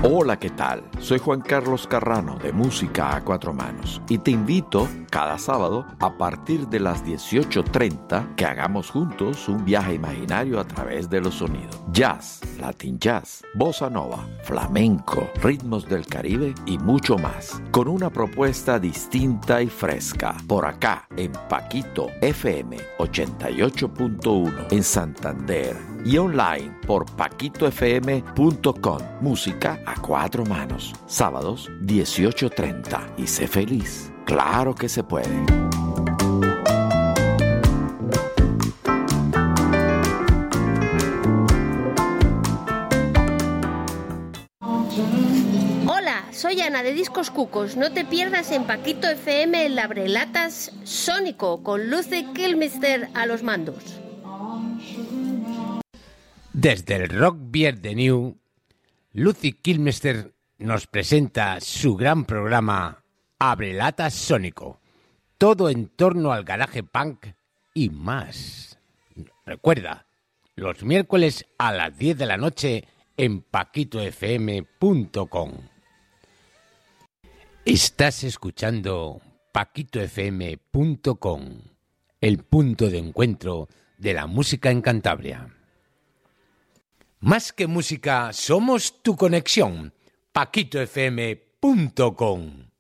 Hola, ¿qué tal? Soy Juan Carlos Carrano de Música a Cuatro Manos y te invito cada sábado a partir de las 18:30 que hagamos juntos un viaje imaginario a través de los sonidos. Jazz, Latin Jazz, Bossa Nova, flamenco, ritmos del Caribe y mucho más. Con una propuesta distinta y fresca. Por acá en Paquito FM 88.1 en Santander y online por paquitofm.com. Música a cuatro manos. Sábados 18:30. Y sé feliz. Claro que se puede. Hola, soy Ana de Discos Cucos. No te pierdas en Paquito FM el Abrelatas Sónico con Lucy Kilmister a los mandos. Desde el Rock Beer de New, Lucy Kilmister nos presenta su gran programa Abrelatas Sónico. Todo en torno al garaje punk y más. Recuerda, los miércoles a las 10 de la noche en paquitofm.com. Estás escuchando paquitofm.com, el punto de encuentro de la música en Cantabria. Más que música, somos tu conexión. paquitofm.com.